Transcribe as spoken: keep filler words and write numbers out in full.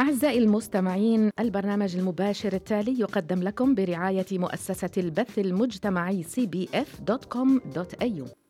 أعزائي المستمعين، البرنامج المباشر التالي يقدم لكم برعاية مؤسسة البث المجتمعي سي بي إف دوت كوم دوت إيه يو.